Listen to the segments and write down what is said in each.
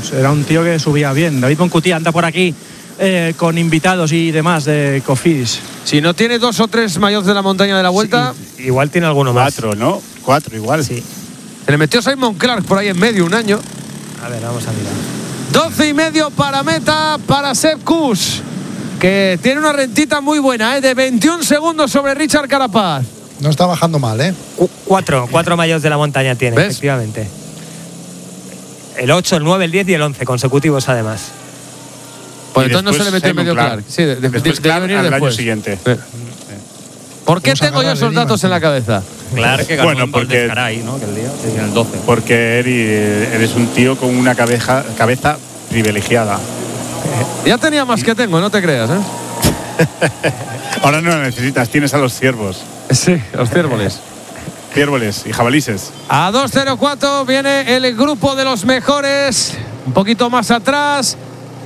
vamos, era un tío que subía bien. David Moncutí anda por aquí con invitados y demás de Cofidis. Si no tiene 2 o 3 maillots de la montaña de la Vuelta, sí, igual tiene alguno más. 4, ¿no? 4 igual. Sí. se le metió Simon Clark por ahí en medio un año. A ver, vamos a mirar. 12,5 para meta para Sepp Kuss, que tiene una rentita muy buena, de 21 segundos sobre Richard Carapaz. No está bajando mal, ¿eh? 4 maillots de la montaña tiene, ¿Ves? efectivamente. El 8, el 9, el 10 y el 11 consecutivos además. Pues Y entonces no se después le metió en Simon medio Clark. Clark. Sí, Después debe Clark venir al año después. siguiente. ¿Por qué Vamos a tengo yo agarrar esos el datos IVA, en la cabeza? Claro que ganó Bueno, en Val porque- d'Ezcaray, ¿no? Aquel día, en el 12. Porque eres un tío con una cabeza privilegiada. Ya tenía más que tengo, no te creas, ¿eh? Ahora no la necesitas, tienes a los ciervos. Sí, los ciervoles. Ciervoles y jabalises. A 2:04 viene el grupo de los mejores. Un poquito más atrás.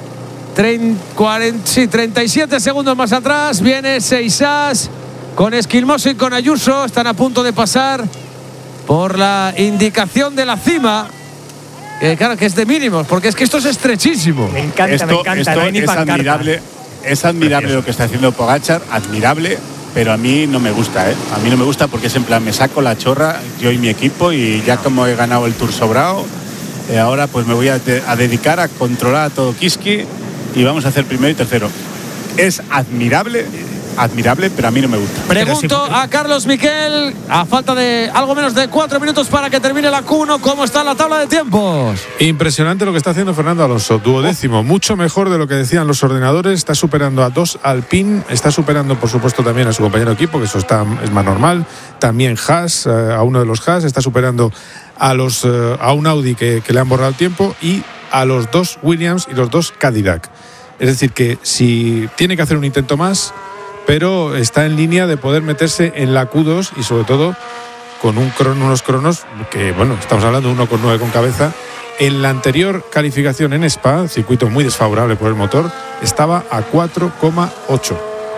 37 segundos más atrás. Viene Seixas con Esquilmoso y con Ayuso. Están a punto de pasar por la indicación de la cima. Claro que es de mínimos, porque es que esto es estrechísimo. Me encanta, no hay ni es pancarta. admirable. Es admirable lo que está haciendo Pogačar, admirable, pero a mí no me gusta, ¿eh? A mí no me gusta porque es en plan, me saco la chorra, yo y mi equipo, y ya como he ganado el Tour sobrado, ahora pues me voy a dedicar a controlar a todo Kiski y vamos a hacer primero y tercero. Es admirable, pero a mí no me gusta. Pregunto a Carlos Miquel, a falta de algo menos de 4 minutos para que termine la Q1, ¿cómo está la tabla de tiempos? Impresionante lo que está haciendo Fernando Alonso, duodécimo, mucho mejor de lo que decían los ordenadores, está superando a 2 Alpine, está superando por supuesto también a su compañero de equipo, que eso es más normal, también Haas, a uno de los Haas, está superando a un Audi que le han borrado el tiempo y a los 2 Williams y los 2 Cadillac. Es decir, que si tiene que hacer un intento más, pero está en línea de poder meterse en la Q2 y sobre todo con unos cronos que, bueno, estamos hablando de 1,9 con cabeza. En la anterior calificación en Spa, circuito muy desfavorable por el motor, estaba a 4,8.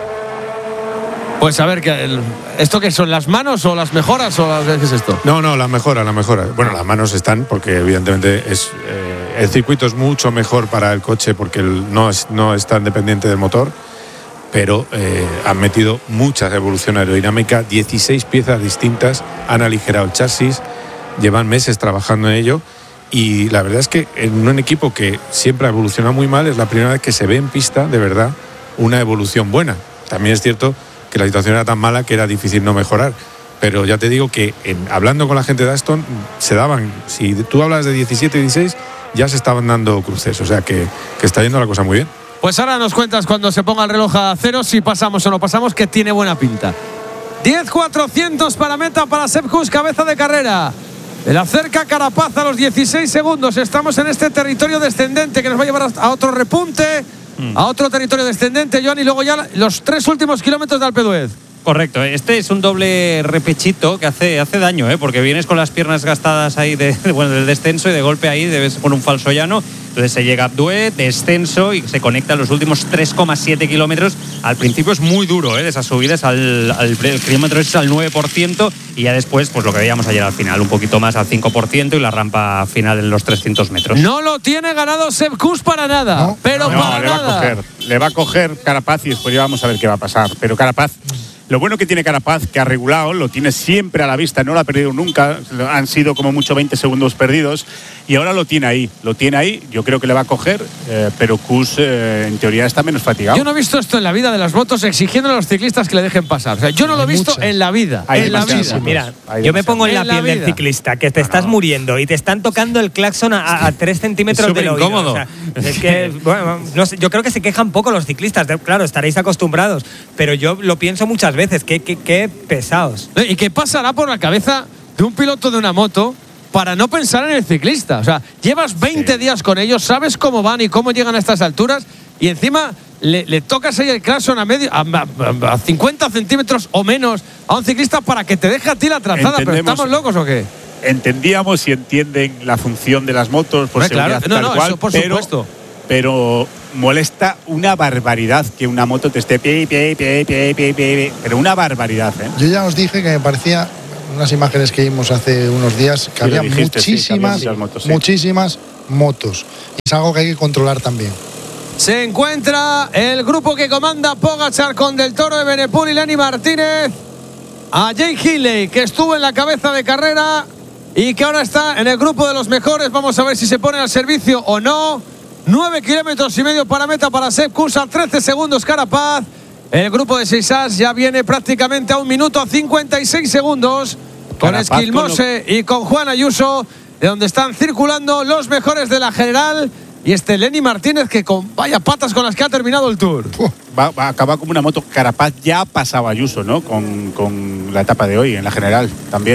Pues a ver, ¿esto qué son? ¿Las manos o las mejoras o qué es esto? No, la mejora. Bueno, las manos están porque evidentemente el circuito es mucho mejor para el coche porque no es tan dependiente del motor. Pero han metido mucha evolución aerodinámica, 16 piezas distintas, han aligerado el chasis, llevan meses trabajando en ello y la verdad es que en un equipo que siempre ha evolucionado muy mal, es la primera vez que se ve en pista, de verdad, una evolución buena. También es cierto que la situación era tan mala que era difícil no mejorar, pero ya te digo que hablando con la gente de Aston, si tú hablas de 17 y 16, ya se estaban dando cruces, o sea que está yendo la cosa muy bien. Pues ahora nos cuentas cuando se ponga el reloj a cero si pasamos o no pasamos, que tiene buena pinta. 10.400 para meta para Sepp Kuss, cabeza de carrera. Le acerca Carapaz a los 16 segundos. Estamos en este territorio descendente que nos va a llevar a otro repunte, a otro territorio descendente, Joan, y luego ya los 3 últimos kilómetros de Alpe d'Huez. Correcto, este es un doble repechito que hace daño, porque vienes con las piernas gastadas ahí del descenso y de golpe ahí debes con un falso llano. Entonces se llega a D'Huez, descenso y se conecta los últimos 3,7 kilómetros. Al principio es muy duro, de esas subidas, el kilómetro es al 9% y ya después, pues lo que veíamos ayer al final, un poquito más al 5% y la rampa final en los 300 metros. No lo tiene ganado Sepp Kuss para nada, No. pero para nada. Le va a coger Carapaz y después ya vamos a ver qué va a pasar. Pero Carapaz, lo bueno que tiene Carapaz, que ha regulado, lo tiene siempre a la vista, no lo ha perdido nunca, han sido como mucho 20 segundos perdidos y ahora lo tiene ahí, yo creo que le va a coger, pero Kuss en teoría está menos fatigado. Yo no he visto esto en la vida de las motos exigiendo a los ciclistas que le dejen pasar. O sea, yo no lo he visto en la vida. Hay En la demasiados. vida. Mira, Hay yo me pongo en la demasiado. piel En la del vida. ciclista, que te estás muriendo y te están tocando el claxon a 3 centímetros Es del oído. superincómodo. O sea, es que, bueno, no sé, yo creo que se quejan poco los ciclistas. Claro, estaréis acostumbrados, pero yo lo pienso muchas veces. Qué pesados. ¿Y qué pasará por la cabeza de un piloto de una moto para no pensar en el ciclista? O sea, llevas 20 días con ellos, sabes cómo van y cómo llegan a estas alturas y encima le tocas ahí el claxon a 50 centímetros o menos a un ciclista para que te deje a ti la trazada. ¿Pero estamos locos o qué? Entendíamos y entienden la función de las motos por Claro, seguridad tal cual, eso por supuesto. pero molesta una barbaridad que una moto te esté pero una barbaridad, Yo ya os dije que me parecía, unas imágenes que vimos hace unos días, que Sí, lo había dijiste, sí, que había muchísimas muchas motos, sí. muchísimas motos. es algo que hay que controlar también. Se encuentra el grupo que comanda Pogačar con Del Toro, Evenepoel y Lenny Martínez. A Jake Hindley, que estuvo en la cabeza de carrera y que ahora está en el grupo de los mejores. Vamos a ver si se pone al servicio o no. 9,5 kilómetros para meta para Sepp Kuss, a 13 segundos Carapaz. El grupo de 6 ya viene prácticamente a 1 minuto 56 segundos con Esquilmose y con Juan Ayuso, de donde están circulando los mejores de la general. Y Lenny Martínez, que con vaya patas con las que ha terminado el Tour. Va a acabar como una moto. Carapaz ya pasaba Ayuso, ¿no? Con la etapa de hoy, en la general también.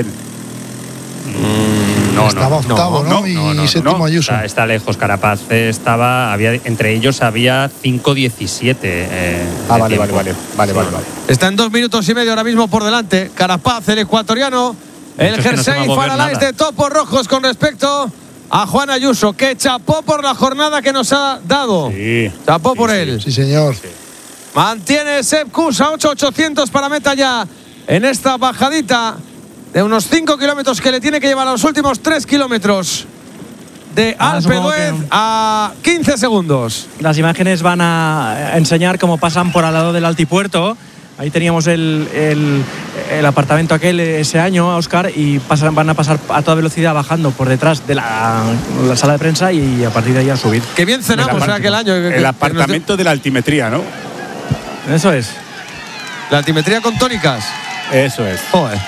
Estaba octavo, ¿no? Y séptimo Ayuso. Está lejos. Carapaz entre ellos había 5:17. Vale. Está en 2 minutos y medio ahora mismo por delante. Carapaz, el ecuatoriano. El jersey Faralaes de topos rojos con respecto a Juan Ayuso, que chapó por la jornada que nos ha dado. Sí, chapó por él. Sí, señor. Sí. Mantiene Sepp Kuss a 8,800 para meta ya en esta bajadita de unos 5 kilómetros que le tiene que llevar a los últimos 3 kilómetros de Alpe d'Huez a 15 segundos. Las imágenes van a enseñar cómo pasan por al lado del altipuerto. Ahí teníamos el apartamento aquel ese año, Óscar, y van a pasar a toda velocidad bajando por detrás de la sala de prensa y a partir de ahí a subir. Qué bien cenamos aquel año. El apartamento de la altimetría, ¿no? Eso es. La altimetría con tónicas. Eso es. Joder.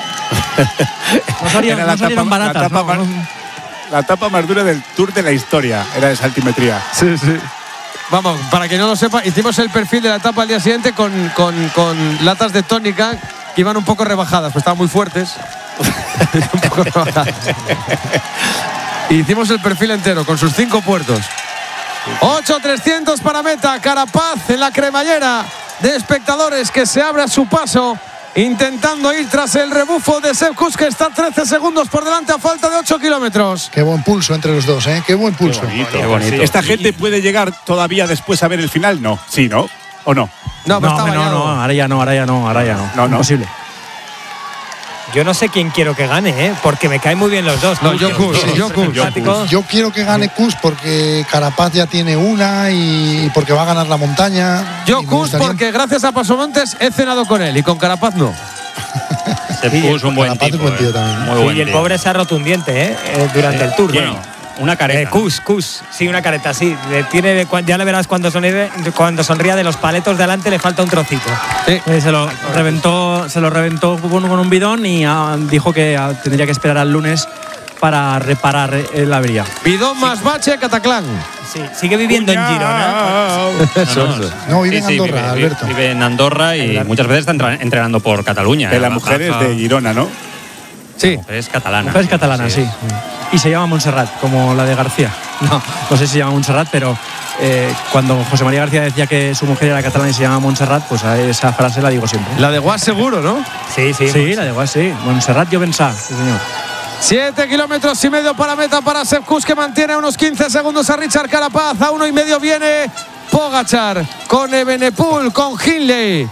No salieron baratas. La etapa más dura del Tour de la historia era esa altimetría. Sí. Vamos, para que no lo sepa, hicimos el perfil de la etapa al día siguiente con latas de tónica que iban un poco rebajadas, pues estaban muy fuertes. Un poco rebajadas. Y hicimos el perfil entero con sus 5 puertos. 8,300 para meta. Carapaz en la cremallera de espectadores que se abre a su paso, intentando ir tras el rebufo de Sepp Kuss, que está 13 segundos por delante a falta de 8 kilómetros. Qué buen pulso entre los dos, ¿eh? Qué buen pulso. Qué bonito. ¿Esta gente puede llegar todavía después a ver el final? No. Sí, ¿no? ¿O no? No, ahora ya no. Imposible. Yo no sé quién quiero que gane, porque me caen muy bien los dos. No, yo Kuss. Yo quiero que gane Kuss porque Carapaz ya tiene una y porque va a ganar la montaña. Yo Kuss porque gracias a Pasomontes he cenado con él y con Carapaz no. Se puso un buen tipo. Buen tío también. Muy buen y el tío. pobre se ha roto un diente durante el Tour. Bueno, una careta. Kuss. Sí, una careta, sí. Ya le verás cuando sonría de los paletos de delante le falta un trocito. Se lo reventó con un bidón y dijo que tendría que esperar al lunes para reparar la avería. Bidón más bache, Cataclán. Sí, sigue viviendo en Girona. No, vive en Andorra, Alberto. Vive en Andorra y muchas veces está entrenando por Cataluña. La mujer es de Girona, ¿no? Sí. La mujer es catalana. La mujer es catalana, sí. Y se llama Montserrat, como la de García. No sé si se llama Montserrat, pero cuando José María García decía que su mujer era catalana y se llama Montserrat, pues a esa frase la digo siempre. La de Guas seguro, ¿no? Sí. Sí, la de Guas, sí. Montserrat yo pensaba, sí, señor. 7,5 kilómetros para meta para Sepp Kuss, que mantiene a unos 15 segundos a Richard Carapaz. A 1,5 viene Pogačar con Evenepoel, con Hindley,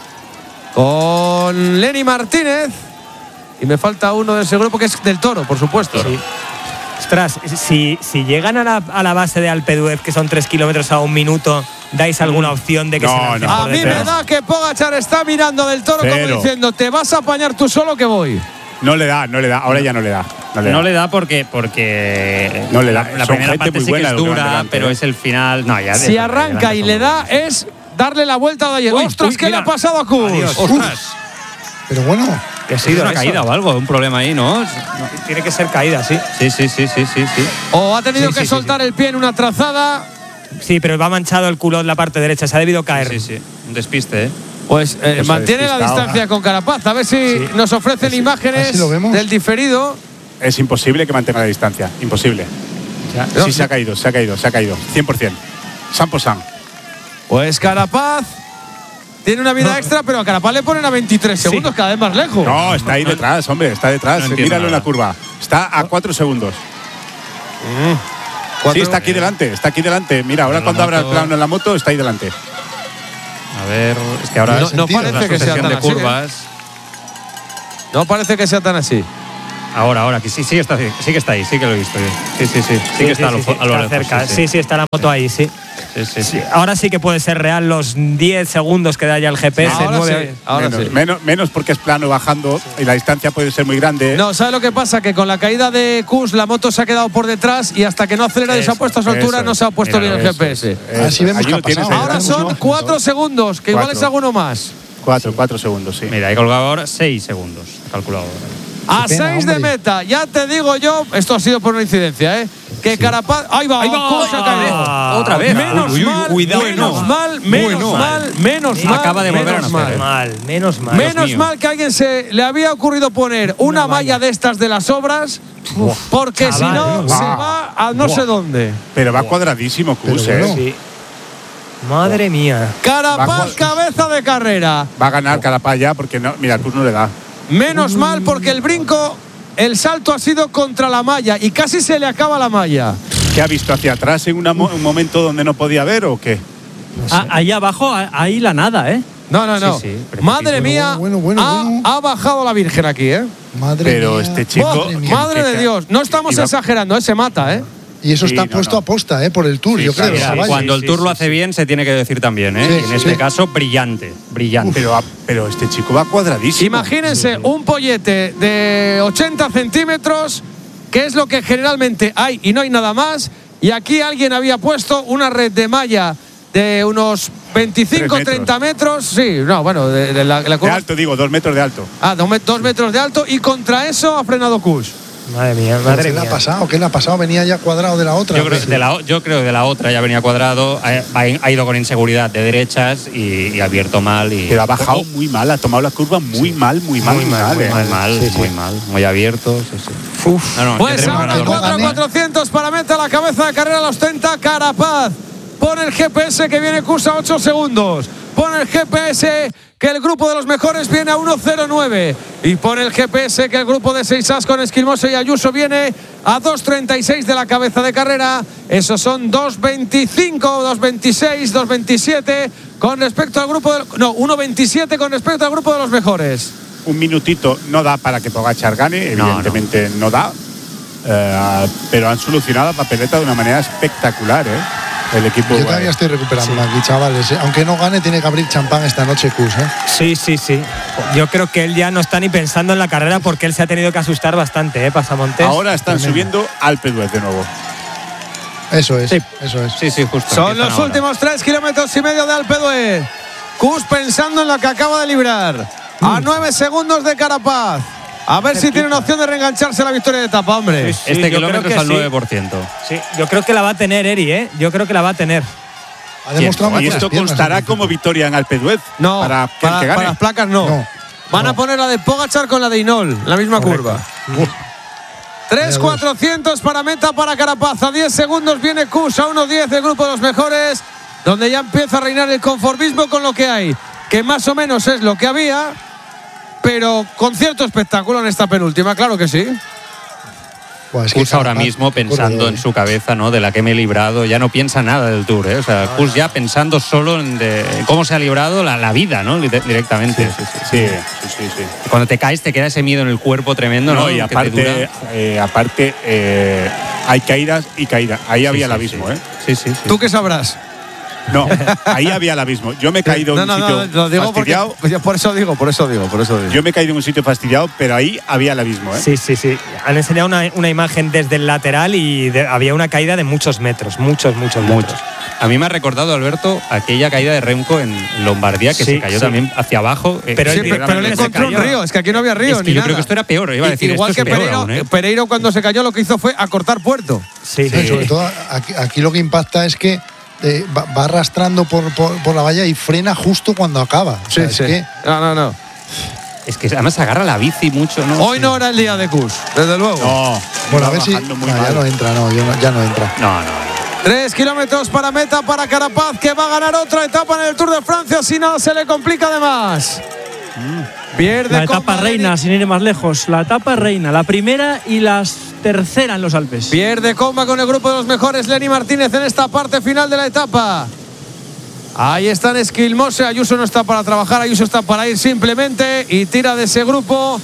con Lenny Martínez. Y me falta uno de ese grupo que es Del Toro, por supuesto. Sí. Ostras, si llegan a la base de Alpe d'Huez, que son 3 kilómetros a 1 minuto, ¿dais alguna opción de que se lancen por A mí me da que Pogačar está mirando Del Toro como diciendo, te vas a apañar tú solo que voy. No le da. Ahora ya no le da. No le da porque no le da. La primera parte sí que es dura, pero es el final. No, ya si arranca y le da, es darle la vuelta de ayer. ¡Ostras, qué le ha pasado a Kuss! Pero bueno. Que ha sido una caída o algo, un problema ahí, ¿no? Tiene que ser caída, sí. Sí. O ha tenido que soltar el pie en una trazada. Sí, pero va manchado el culo en la parte derecha, se ha debido caer. Sí. Un despiste, ¿eh? Pues mantiene la distancia con Carapaz. A ver si nos ofrecen imágenes del diferido. Es imposible que mantenga la distancia. Imposible. Sí, se ha caído. 100%. Sampo-Sam. Pues Carapaz tiene una vida extra, pero a Carapaz le ponen a 23 segundos, cada vez más lejos. No, está ahí detrás, hombre. Está detrás. Míralo en la curva. Está a 4 segundos. Sí, está aquí delante. Mira, ahora cuando abra el plano en la moto, está ahí delante. A ver, es que ahora no parece que sea tan de así. Curvas. No parece que sea tan así. Ahora, que sí que está ahí, sí que lo he visto. Sí que está a lo lejos. Cerca. Sí, está la moto ahí, sí. Sí. Ahora sí que puede ser real los 10 segundos que da ya el GPS. Ahora sí. Menos porque es plano bajando y la distancia puede ser muy grande. No, ¿sabes lo que pasa? Que con la caída de Kuss la moto se ha quedado por detrás y hasta que no acelera y se ha puesto a su altura no se ha puesto bien el GPS. Así vemos que ha pasado. Ahora son 4 segundos, que igual es alguno más. 4 segundos, sí. Mira, he colgado ahora 6 segundos. He calculado ahora. A 6 de meta, ya te digo yo, esto ha sido por una incidencia, que Carapaz. Ahí va, Kuss ha caído. Otra vez. Menos mal. Acaba de volver a nacer. Menos mal que a alguien se le había ocurrido poner una malla de estas de las obras, porque si no, se va a no sé dónde. Pero va cuadradísimo, Kuss, Sí. Madre mía. Carapaz, cabeza de carrera. Va a ganar Carapaz ya porque no, mira, Kuss no le da. Menos mal porque el salto ha sido contra la malla y casi se le acaba la malla. ¿Qué ha visto hacia atrás en un momento donde no podía ver o qué? Ahí abajo, ahí la nada, ¿eh? No. Sí, Madre mía, ha bajado la Virgen aquí, Pero mía. este chico… Madre de Dios, no estamos exagerando, se mata, Y eso está puesto a posta, por el Tour, yo creo. Mira, cuando el Tour lo hace bien, se tiene que decir también, en este caso, brillante. Pero este chico va cuadradísimo. Imagínense un pollete de 80 centímetros, que es lo que generalmente hay y no hay nada más. Y aquí alguien había puesto una red de malla de unos 25-30 metros. Sí, no, bueno, de la curva. De alto, digo, 2 metros de alto. 2 metros de alto, y contra eso ha frenado Kuss. Madre mía. ¿Qué le ha pasado? ¿Qué le ha pasado? Venía ya cuadrado de la otra. Yo creo que de la otra ya venía cuadrado, ha ido con inseguridad de derechas y ha abierto mal. Pero ha bajado muy mal, ha tomado la curva muy mal. Muy mal, muy abierto. Pues ahora 4.400 para meta, la cabeza de carrera, la ostenta Carapaz. Pone el GPS que viene Kuss a 8 segundos. Pone el GPS que el grupo de los mejores viene a 1.09. Y pone el GPS que el grupo de 6As con Esquilmoso y Ayuso viene a 2.36 de la cabeza de carrera. Esos son 2.25, 2.26, 2.27 con respecto al grupo de… No, 1.27 con respecto al grupo de los mejores. Un minutito no da para que Pogačar gane, evidentemente no da. Pero han solucionado la papeleta de una manera espectacular, el equipo. Yo todavía estoy recuperando aquí, chavales. Aunque no gane, tiene que abrir champán esta noche, Kuss. Sí. Yo creo que él ya no está ni pensando en la carrera porque él se ha tenido que asustar bastante, Pasamontes. Ahora están subiendo Alpe d'Huez de nuevo. Eso es. Sí, justo. Son los últimos 3,5 kilómetros de Alpe d'Huez. Kuss pensando en la que acaba de librar. A 9 segundos de Carapaz. A ver si tiene una opción de reengancharse a la victoria de etapa, hombre. Este kilómetro es al 9%. Sí, yo creo que la va a tener Eri, Yo creo que la va a tener. Ha demostrado ¿Y esto constará como victoria en Alpe d'Huez? No, para las placas no. Van a poner la de Pogačar con la de Hinault, la misma curva. 3.400 para meta para Carapaz. A 10 segundos viene Kuss a 1.10 del grupo de los mejores, donde ya empieza a reinar el conformismo con lo que hay, que más o menos es lo que había, pero con cierto espectáculo en esta penúltima, claro que sí. Pues Kuss ahora mismo pensando en su cabeza, ¿no? De la que me he librado, ya no piensa nada del Tour, O sea, Kuss ya pensando solo en cómo se ha librado la vida, ¿no? Directamente. Sí. Cuando te caes te queda ese miedo en el cuerpo tremendo, ¿no? Y aparte, hay caídas y caídas. Ahí había el abismo, Sí. ¿Tú qué sabrás? No, ahí había el abismo. Yo me he caído en un sitio fastidiado. Por eso digo. Yo me he caído en un sitio fastidiado, pero ahí había el abismo, Sí. Han enseñado una imagen desde el lateral y había una caída de muchos metros. Muchos metros. A mí me ha recordado, Alberto, aquella caída de Remco en Lombardía, que se cayó también hacia abajo. Pero le encontró un río, es que aquí no había río. Es que yo creo que esto era peor, iba a decir. Igual que Pereiro cuando se cayó lo que hizo fue acortar puerto. Sí. Sobre todo aquí lo que impacta es que va arrastrando por la valla y frena justo cuando acaba. Sí. No. Es que además agarra la bici mucho, ¿no? Hoy no era el día de Kuss, desde luego. No. Bueno, a ver si… ya no entra, ya no entra. No. 3 kilómetros para meta para Carapaz, que va a ganar otra etapa en el Tour de Francia, si no se le complica de más. Pierde la etapa reina, sin ir más lejos. La etapa reina, la primera y la tercera en los Alpes. Pierde comba con el grupo de los mejores Lenny Martínez en esta parte final de la etapa. Ahí están Esquilmose, Ayuso no está para trabajar, Ayuso está para ir simplemente y tira de ese grupo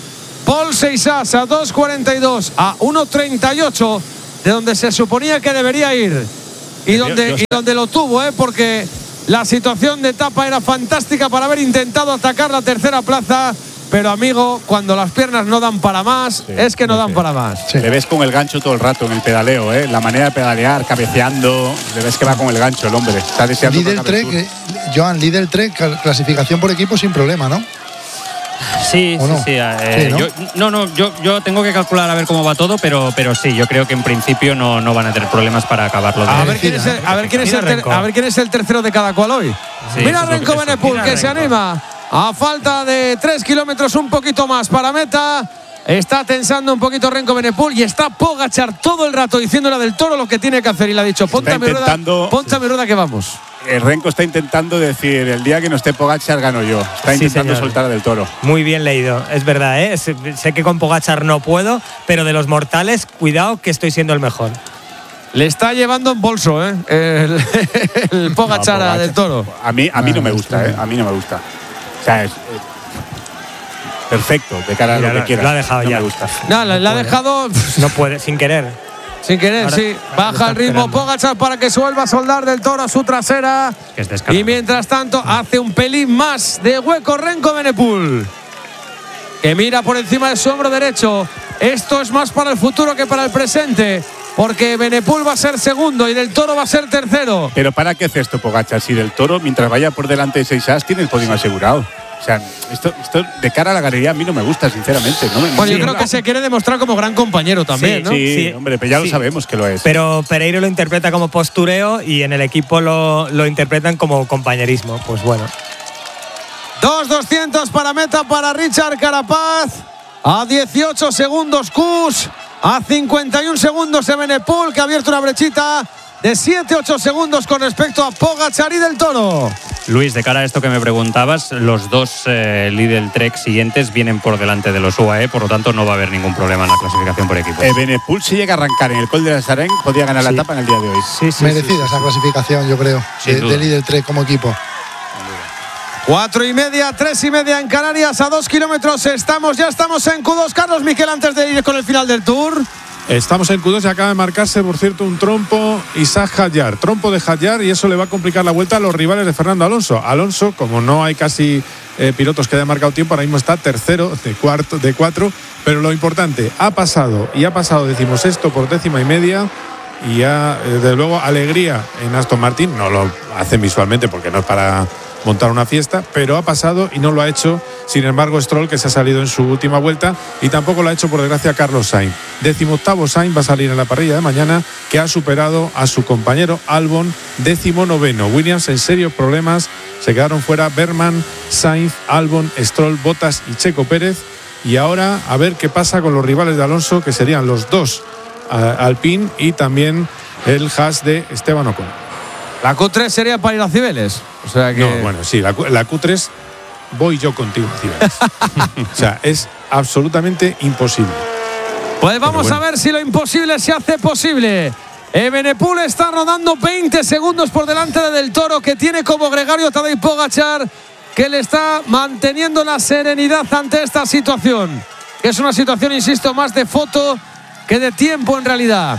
Paul Seixas a 2.42, a 1.38 de donde se suponía que debería ir y donde lo tuvo, porque la situación de etapa era fantástica para haber intentado atacar la tercera plaza. Pero, amigo, cuando las piernas no dan para más, es que no dan para más. Le ves con el gancho todo el rato en el pedaleo, la manera de pedalear, cabeceando. Le ves que va con el gancho el hombre. Está deseando. Joan, Lidl Trek, clasificación por equipo sin problema, ¿no? Sí, no? sí. ¿no? Yo tengo que calcular a ver cómo va todo, pero sí, yo creo que en principio no van a tener problemas para acabarlo. A ver quién es el tercero de cada cual hoy. Sí, mira Renko Benepul, que se anima. A falta de 3 kilómetros, un poquito más para meta. Está tensando un poquito Renko Benepul y está Pogačar todo el rato diciéndole a Del Toro lo que tiene que hacer. Y le ha dicho, ponte a mi rueda que vamos. Renko está intentando decir, el día que no esté Pogačar gano yo. Está intentando soltar a Del Toro. Muy bien leído, es verdad, sé que con Pogačar no puedo, pero de los mortales, cuidado que estoy siendo el mejor. Le está llevando en bolso, el Pogačar a Del Toro. A mí no me gusta, a mí no me gusta. O sea, es perfecto, de cara a lo que quiera. Lo ha dejado no ya. Me gusta. No, la ha dejado. No puede, sin querer. Sin querer, Ahora, sí. Baja el ritmo Pogačar para que se vuelva a soldar Del Toro a su trasera. Y mientras tanto hace un pelín más de hueco Renko Benepul, que mira por encima de su hombro derecho. Esto es más para el futuro que para el presente, porque Benepul va a ser segundo y Del Toro va a ser tercero. Pero ¿para qué hace esto Pogačar? Si Del Toro, mientras vaya por delante de Seixas, tiene el podio asegurado. O sea, esto de cara a la galería a mí no me gusta, sinceramente. Yo creo que se quiere demostrar como gran compañero también, ¿no? Sí, hombre, pero ya lo sabemos que lo es. Pero Pereiro lo interpreta como postureo y en el equipo lo interpretan como compañerismo. Pues bueno. 2.200 para meta para Richard Carapaz. A 18 segundos Kuss. A 51 segundos Benepul, que ha abierto una brechita de 7-8 segundos con respecto a Pogačar y Del Toro. Luis, de cara a esto que me preguntabas, los dos Lidl Trek siguientes vienen por delante de los UAE, por lo tanto no va a haber ningún problema en la clasificación por equipos. Benepul, si llega a arrancar en el Col de la Sarén, podría ganar la etapa en el día de hoy. Merecida esa clasificación, yo creo, de Lidl Trek como equipo. 4:30, 3:30 en Canarias, a 2 kilómetros ya estamos en Q2. Carlos Miquel, antes de ir con el final del Tour. Estamos en Q2 y acaba de marcarse, por cierto, un trompo Isaac Hadjar. Trompo de Hadjar, y eso le va a complicar la vuelta a los rivales de Fernando Alonso. Alonso, como no hay casi pilotos que hayan marcado tiempo, ahora mismo está tercero de 4. Pero lo importante, ha pasado 16º por 10.5. Y ya, desde luego, alegría en Aston Martin. No lo hacen visualmente porque no es para montar una fiesta, pero ha pasado y no lo ha hecho, sin embargo, Stroll, que se ha salido en su última vuelta, y tampoco lo ha hecho, por desgracia, Carlos Sainz. 18º Sainz va a salir en la parrilla de mañana, que ha superado a su compañero Albon, 19º. Williams en serios problemas, se quedaron fuera Berman, Sainz, Albon, Stroll, Bottas y Checo Pérez. Y ahora a ver qué pasa con los rivales de Alonso, que serían los dos Alpine y también el Haas de Esteban Ocon. La Q3 sería para ir a Cibeles. O sea que... No, bueno, sí, la Q3 voy yo contigo, Cibeles. O sea, es absolutamente imposible. Pues vamos a ver si lo imposible se hace posible. Benepul está rodando 20 segundos por delante de Del Toro, que tiene como gregario Tadej Pogačar, que le está manteniendo la serenidad ante esta situación. Que es una situación, insisto, más de foto que de tiempo en realidad.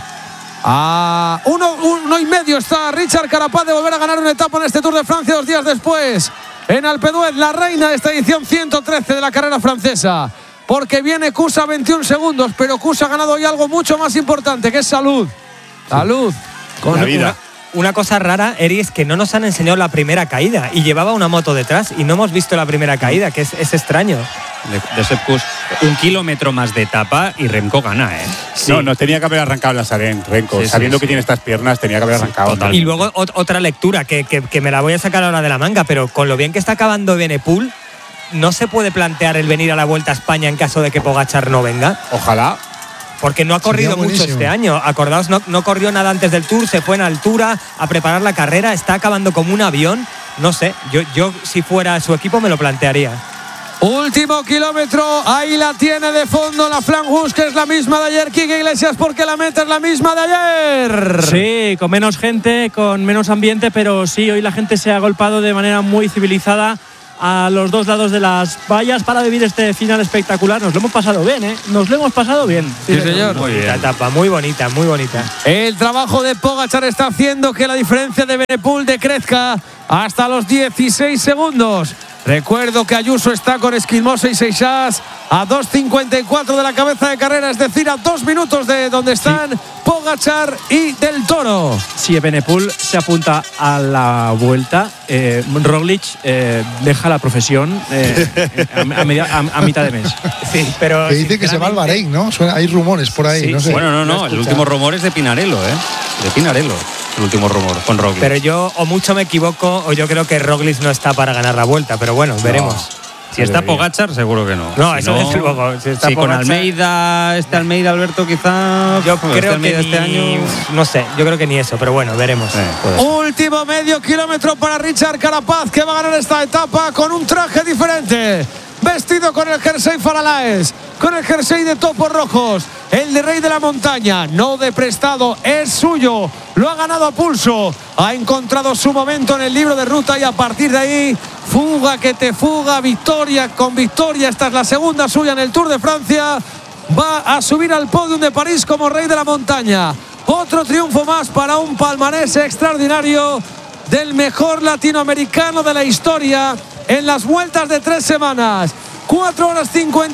A 1:30 está Richard Carapaz de volver a ganar una etapa en este Tour de Francia 2 días después. En Alpe d'Huez, la reina de esta edición 113 de la carrera francesa. Porque viene Kuss a 21 segundos, pero Kuss ha ganado hoy algo mucho más importante, que es salud. Salud. Con la vida. Una cosa rara, Eri, es que no nos han enseñado la primera caída y llevaba una moto detrás y no hemos visto la primera caída, que es extraño. De Sepp Kuss, 1 kilómetro más de etapa y Remco gana, ¿eh? Sí. No tenía que haber arrancado la Sarén, Renko. Sabiendo que tiene estas piernas, tenía que haber arrancado. Y luego otra lectura, que me la voy a sacar ahora de la manga, pero con lo bien que está acabando Benepul, ¿no se puede plantear el venir a la Vuelta a España en caso de que Pogačar no venga? Ojalá. Porque no ha corrido mucho este año. Acordaos, no corrió nada antes del Tour, se fue en altura a preparar la carrera, está acabando como un avión. No sé, yo si fuera su equipo me lo plantearía. Último kilómetro, ahí la tiene de fondo la Flanghus, que es la misma de ayer, Quique Iglesias, porque la meta es la misma de ayer. Sí, con menos gente, con menos ambiente, pero sí, hoy la gente se ha agolpado de manera muy civilizada a los dos lados de las vallas para vivir este final espectacular. Nos lo hemos pasado bien, ¿eh? Nos lo hemos pasado bien. Sí, señor. Muy bien. Etapa muy bonita, muy bonita. El trabajo de Pogačar está haciendo que la diferencia de Benepul decrezca hasta los 16 segundos. Recuerdo que Ayuso está con Esquilmosa y Seixas a 2.54 de la cabeza de carrera, es decir, a 2 minutos de donde están Pogačar y Del Toro. Si Benepul se apunta a la vuelta, Roglic deja la profesión a mitad de mes. Sí, pero Que dice que se va al Bahrein, ¿no? Hay rumores por ahí, Sí, no sé. Bueno, no, el último rumor es de Pinarello, De Pinarello, el último rumor con Roglic. Pero yo o mucho me equivoco o yo creo que Roglic no está para ganar la vuelta, pero bueno, veremos. Si está Pogačar, seguro que no. No, Si eso desde luego. Si está con Pogačar, Almeida, Alberto quizá. yo creo Almeida que este año. no sé, yo creo que ni eso, pero bueno, veremos. Puede ser. Último medio kilómetro para Richard Carapaz, que va a ganar esta etapa con un traje diferente. Vestido con el jersey Faralaes, con el jersey de topos rojos, el de Rey de la Montaña, no de prestado, es suyo, lo ha ganado a pulso, ha encontrado su momento en el libro de ruta y a partir de ahí, fuga que te fuga, victoria con victoria, esta es la segunda suya en el Tour de Francia, va a subir al podium de París como Rey de la Montaña. Otro triunfo más para un palmarés extraordinario del mejor latinoamericano de la historia en las vueltas de 3 semanas. 4 horas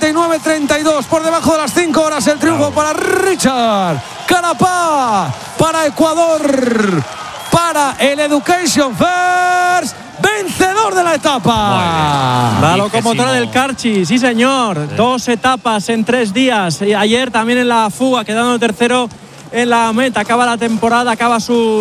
59:32, por debajo de las 5 horas el triunfo para Richard Carapaz, para Ecuador, para el Education First, vencedor de la etapa. La locomotora del Carchi, sí señor. 2 etapas en 3 días. Y ayer también en la fuga, quedando tercero en la meta. Acaba la temporada, acaba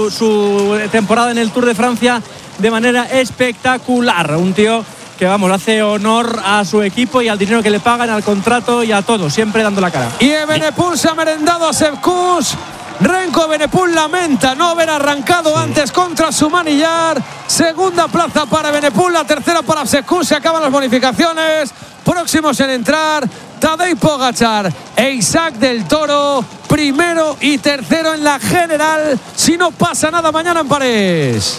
su temporada en el Tour de Francia de manera espectacular. Un tío que, vamos, hace honor a su equipo y al dinero que le pagan, al contrato y a todo, siempre dando la cara. Y Evenepoel se ha merendado a Sepp Kuss. Renko Evenepoel lamenta no haber arrancado antes contra su manillar. Segunda plaza para Evenepoel, la tercera para Sepp Kuss. Se acaban las bonificaciones. Próximos en entrar Tadej Pogačar e Isaac Del Toro, primero y tercero en la general, si no pasa nada mañana en París.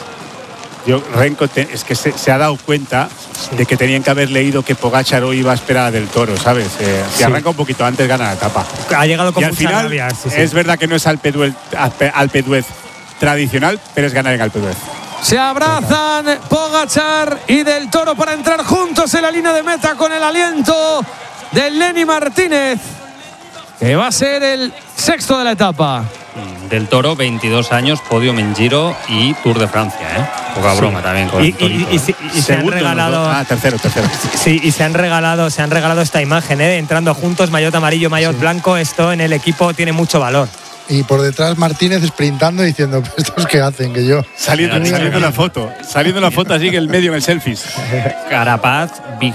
Renko es que se ha dado cuenta de que tenían que haber leído que Pogačar hoy iba a esperar a Del Toro, ¿sabes? Si arranca un poquito antes, gana la etapa. Ha llegado con y al mucha final, rabia. Sí. Es verdad que no es Alpe d'Huez tradicional, pero es ganar en Alpe d'Huez. Se abrazan Pogačar y Del Toro para entrar juntos en la línea de meta con el aliento de Lenny Martínez, que va a ser el sexto de la etapa. Del Toro, 22 años, podio en Giro y Tour de Francia, Poca broma también con el Torito. Y se han regalado. Tercero. Sí, y se han regalado esta imagen, entrando juntos, maillot amarillo, maillot blanco. Esto en el equipo tiene mucho valor. Y por detrás Martínez sprintando diciendo, ¿estos qué hacen? Que yo. Saliendo la foto así que el medio en el selfies. Carapaz,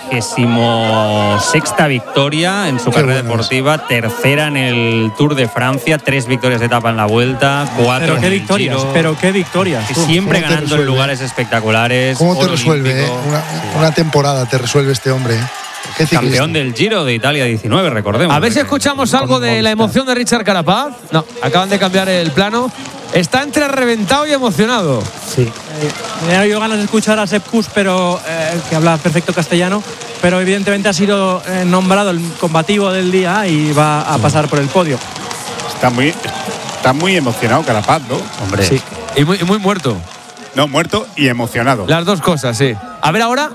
26ª victoria en su carrera deportiva, tercera en el Tour de Francia, 3 victorias de etapa en la vuelta, 4 Pero en qué el victorias, Giro. pero qué victorias. Siempre ¿Cómo te ganando en resuelve? lugares espectaculares. ¿Cómo te oro resuelve? olímpico. Una temporada te resuelve este hombre. ¿Qué ciclista? Campeón del Giro de Italia 19, recordemos. A ver si escuchamos algo de la emoción de Richard Carapaz. No, acaban de cambiar el plano. Está entre reventado y emocionado. Sí. Me ha dado ganas de escuchar a Sepp Kuss, pero que habla perfecto castellano, pero evidentemente ha sido nombrado el combativo del día y va a pasar por el podio. Está muy emocionado Carapaz, ¿no? Hombre, Sí. Y muy muerto. No, muerto y emocionado. Las dos cosas, sí. A ver ahora.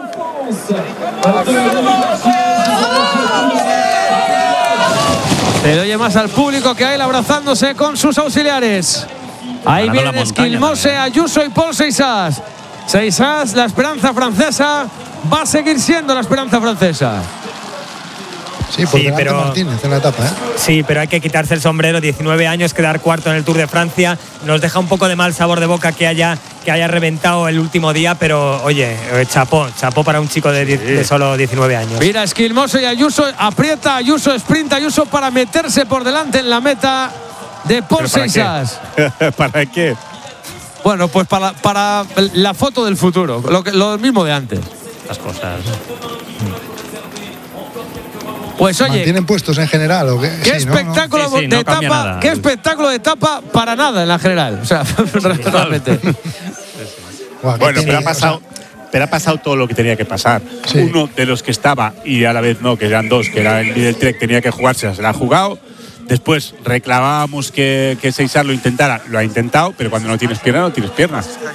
Se le oye más al público que a él abrazándose con sus auxiliares. Ahí Ganando la viene montaña Esquilmose, también. Ayuso y Paul Seixas. Seixas, la esperanza francesa, va a seguir siendo la esperanza francesa. Sí, por Sí, delante pero- Martínez en la etapa, Sí, pero hay que quitarse el sombrero. 19 años, quedar cuarto en el Tour de Francia. Nos deja un poco de mal sabor de boca que haya reventado el último día, pero oye, chapó para un chico de solo 19 años. Mira, Esquilmose y Ayuso, aprieta Ayuso, sprinta Ayuso para meterse por delante en la meta de Paul ¿Pero para qué? Seixas. ¿Para qué? Bueno, pues para la foto del futuro, lo mismo de antes. estas cosas. Pues oye, ¿Mantienen puestos en general o qué? qué Sí, ¿no? espectáculo Sí, de no cambia etapa, nada. qué espectáculo de etapa para nada en la general. O sea, realmente. Buah, qué Bueno, pero pena, pero ha pasado todo lo que tenía que pasar. Sí. Uno de los que estaba y a la vez no, que eran dos, que era el Lidl Trek, tenía que jugarse, se la ha jugado. Después reclamábamos que Seixar lo intentara, lo ha intentado, pero cuando no tienes pierna, no tienes piernas.